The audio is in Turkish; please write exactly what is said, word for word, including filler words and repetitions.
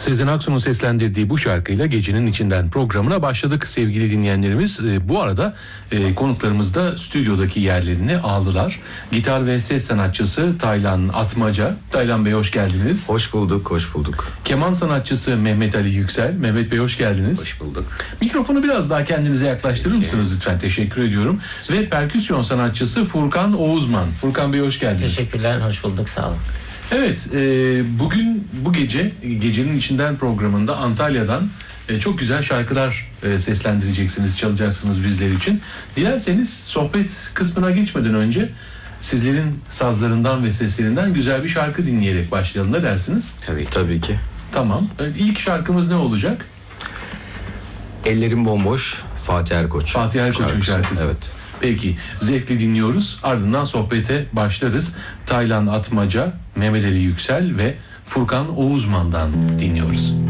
Sezen Aksu'nun seslendirdiği bu şarkıyla Gecenin İçinden programına başladık sevgili dinleyenlerimiz. E, bu arada e, konuklarımız da stüdyodaki yerlerini aldılar. Gitar ve ses sanatçısı Taylan Atmaca. Taylan Bey hoş geldiniz. Hoş bulduk, hoş bulduk. Keman sanatçısı Mehmet Ali Yüksel. Mehmet Bey hoş geldiniz. Hoş bulduk. Mikrofonu biraz daha kendinize yaklaştırır Peki. mısınız lütfen? Teşekkür ediyorum. Ve perküsyon sanatçısı Furkan Oğuzman. Furkan Bey hoş geldiniz. Teşekkürler, hoş bulduk, sağ olun. Evet, e, bugün bu gece Gecenin İçinden programında Antalya'dan e, çok güzel şarkılar e, seslendireceksiniz, çalacaksınız bizler için. Dilerseniz sohbet kısmına geçmeden önce sizlerin sazlarından ve seslerinden güzel bir şarkı dinleyerek başlayalım. Ne dersiniz? Tabii, tabii ki. Tamam. E, ilk şarkımız ne olacak? Ellerim bomboş, Fatih Erkoç. Fatih Erkoç'un şarkısı. şarkısı. Evet. Peki, zevkle dinliyoruz. Ardından sohbete başlarız. Taylan Atmaca, Mehmet Ali Yüksel ve Furkan Oğuzman'dan dinliyoruz.